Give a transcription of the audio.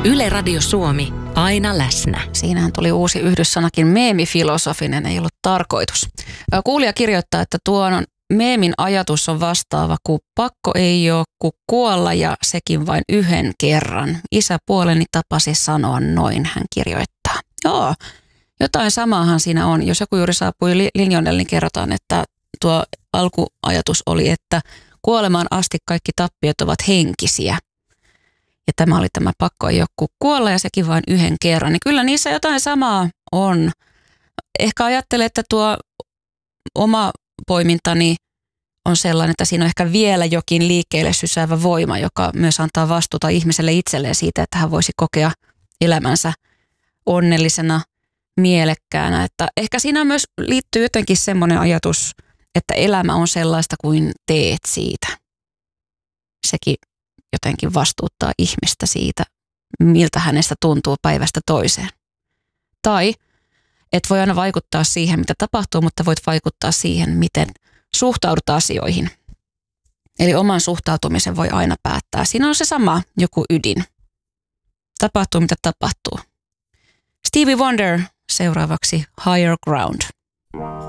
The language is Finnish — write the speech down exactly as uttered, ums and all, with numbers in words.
Yle Radio Suomi, aina läsnä. Siinähän tuli uusi yhdyssanakin, meemifilosofinen, ei ollut tarkoitus. Kuulija kirjoittaa, että tuon meemin ajatus on vastaava, kun pakko ei ole kuin kuolla ja sekin vain yhden kerran. Isäpuoleni tapasi sanoa noin, hän kirjoittaa. Joo, jotain samaahan siinä on. Jos joku juuri saapui linjoille, niin kerrotaan, että tuo alkuajatus oli, että kuolemaan asti kaikki tappiot ovat henkisiä. Ja tämä oli tämä pakko ei ole kuin kuolla ja sekin vain yhden kerran. Niin kyllä niissä jotain samaa on. Ehkä ajattelen, että tuo oma poimintani on sellainen, että siinä on ehkä vielä jokin liikkeelle sysäävä voima, joka myös antaa vastuuta ihmiselle itselleen siitä, että hän voisi kokea elämänsä onnellisena, mielekkäänä. Että ehkä siinä myös liittyy jotenkin semmoinen ajatus, että elämä on sellaista kuin teet siitä. Sekin jotenkin vastuuttaa ihmistä siitä, miltä hänestä tuntuu päivästä toiseen. Tai et voi aina vaikuttaa siihen, mitä tapahtuu, mutta voit vaikuttaa siihen, miten suhtaudut asioihin. Eli oman suhtautumisen voi aina päättää. Siinä on se sama joku ydin. Tapahtuu, mitä tapahtuu. Stevie Wonder seuraavaksi Higher Ground.